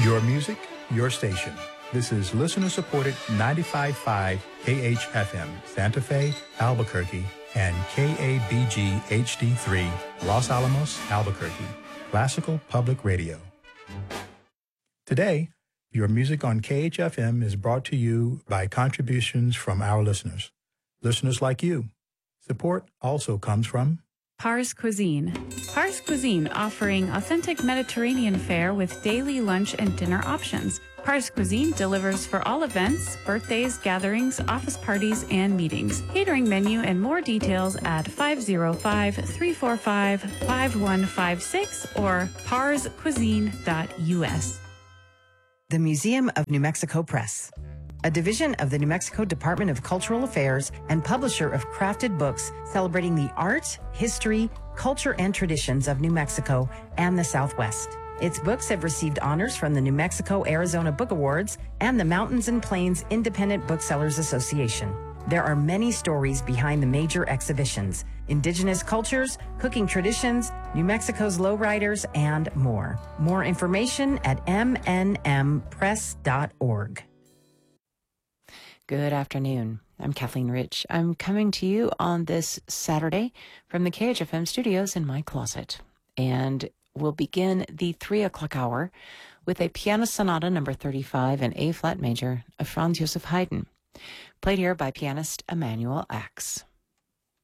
Your music, your station. This is listener-supported 95.5 KHFM, Santa Fe, Albuquerque, and KABG HD3, Los Alamos, Albuquerque, Classical Public Radio. Today, your music on KHFM is brought to you by contributions from our listeners. Listeners like you. Support also comes from Pars Cuisine. Pars Cuisine offering authentic Mediterranean fare with daily lunch and dinner options. Pars Cuisine delivers for all events, birthdays, gatherings, office parties, and meetings. Catering menu and more details at 505-345-5156 or parscuisine.us. The Museum of New Mexico Press, a division of the New Mexico Department of Cultural Affairs and publisher of crafted books celebrating the art, history, culture, and traditions of New Mexico and the Southwest. Its books have received honors from the New Mexico-Arizona Book Awards and the Mountains and Plains Independent Booksellers Association. There are many stories behind the major exhibitions: indigenous cultures, cooking traditions, New Mexico's lowriders, and more. More information at mnmpress.org. Good afternoon. I'm Kathleen Rich. I'm coming to you on this Saturday from the KHFM studios in my closet. And we'll begin the 3 o'clock hour with a piano sonata number 35 in A-flat major of Franz Joseph Haydn, played here by pianist Emanuel Ax.